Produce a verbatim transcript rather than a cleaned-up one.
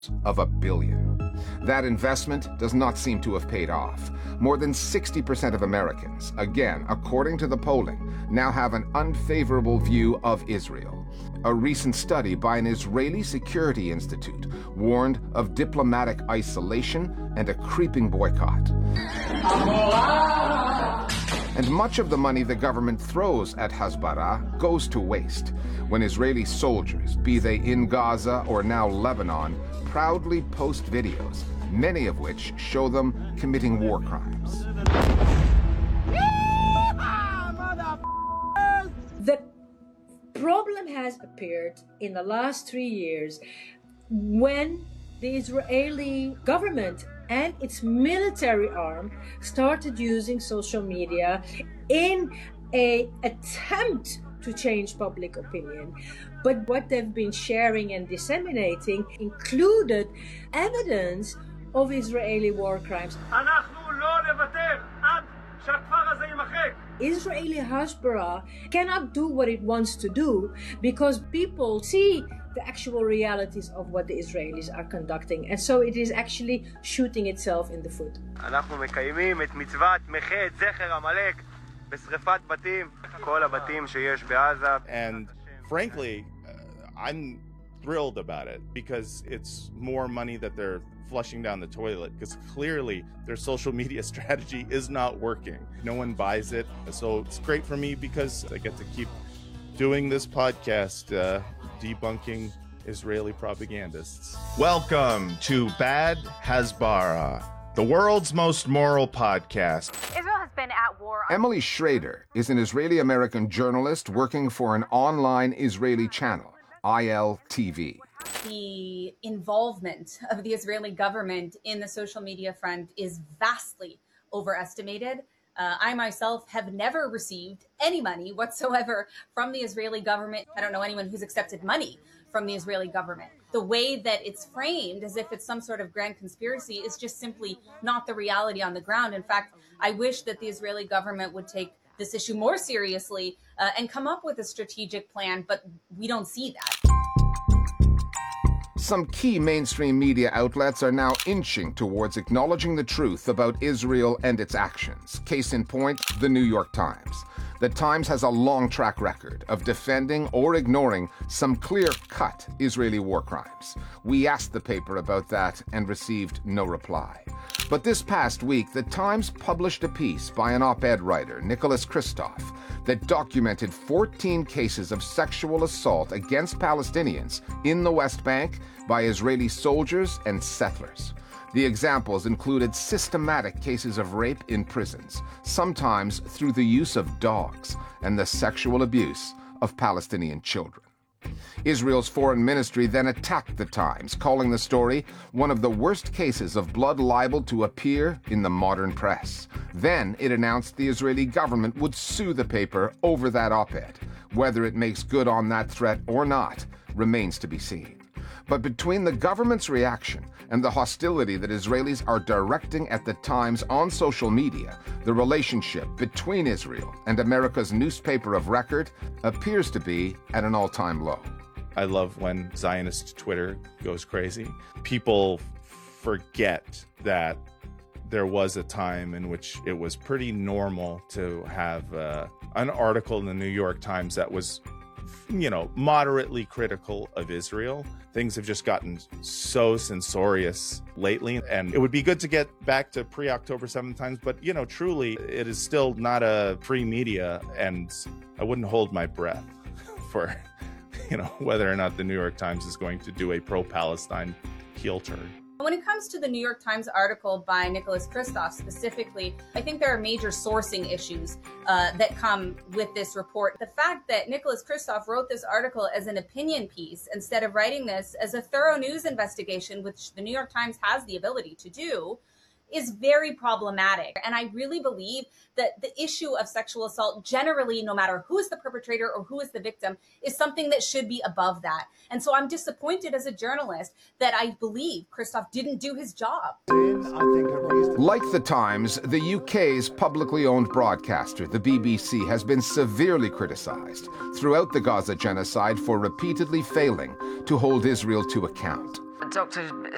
of a billion. That investment does not seem to have paid off. More than sixty percent of Americans, again, according to the polling, now have an unfavorable view of Israel. A recent study by an Israeli security institute warned of diplomatic isolation and a creeping boycott. And much of the money the government throws at Hasbara goes to waste when Israeli soldiers, be they in Gaza or now Lebanon, proudly post videos, many of which show them committing war crimes. The problem has appeared in the last three years when the Israeli government and its military arm started using social media in an attempt to change public opinion. But what they've been sharing and disseminating included evidence of Israeli war crimes. Israeli Hasbara cannot do what it wants to do because people see the actual realities of what the Israelis are conducting, and so it is actually shooting itself in the foot. And frankly, uh, I'm thrilled about it because it's more money that they're flushing down the toilet, because clearly their social media strategy is not working. No one buys it. So it's great for me because I get to keep doing this podcast, uh, debunking Israeli propagandists. Welcome to Bad Hasbara, the world's most moral podcast. Israel has been at war. Emily Schrader is an Israeli-American journalist working for an online Israeli channel, I L T V. The involvement of the Israeli government in the social media front is vastly overestimated. Uh, I myself have never received any money whatsoever from the Israeli government. I don't know anyone who's accepted money from the Israeli government. The way that it's framed as if it's some sort of grand conspiracy is just simply not the reality on the ground. In fact, I wish that the Israeli government would take this issue more seriously uh, and come up with a strategic plan, but we don't see that. Some key mainstream media outlets are now inching towards acknowledging the truth about Israel and its actions. Case in point, the New York Times. The Times has a long track record of defending or ignoring some clear-cut Israeli war crimes. We asked the paper about that and received no reply. But this past week, the Times published a piece by an op-ed writer, Nicholas Kristof, that documented fourteen cases of sexual assault against Palestinians in the West Bank by Israeli soldiers and settlers. The examples included systematic cases of rape in prisons, sometimes through the use of dogs, and the sexual abuse of Palestinian children. Israel's foreign ministry then attacked the Times, calling the story one of the worst cases of blood libel to appear in the modern press. Then it announced the Israeli government would sue the paper over that op-ed. Whether it makes good on that threat or not remains to be seen. But between the government's reaction and the hostility that Israelis are directing at the Times on social media, the relationship between Israel and America's newspaper of record appears to be at an all-time low. I love when Zionist Twitter goes crazy. People forget that there was a time in which it was pretty normal to have uh, an article in the New York Times that was, you know, moderately critical of Israel. Things have just gotten so censorious lately, and it would be good to get back to pre-October seventh times, but, you know, truly, it is still not a free media, and I wouldn't hold my breath for, you know, whether or not the New York Times is going to do a pro-Palestine heel turn. When it comes to the New York Times article by Nicholas Kristof specifically, I think there are major sourcing issues uh, that come with this report. The fact that Nicholas Kristof wrote this article as an opinion piece instead of writing this as a thorough news investigation, which the New York Times has the ability to do, is very problematic. And I really believe that the issue of sexual assault generally, no matter who is the perpetrator or who is the victim, is something that should be above that. And so I'm disappointed as a journalist that I believe Kristof didn't do his job. Like the Times, the U K's publicly owned broadcaster, the B B C, has been severely criticized throughout the Gaza genocide for repeatedly failing to hold Israel to account. Doctor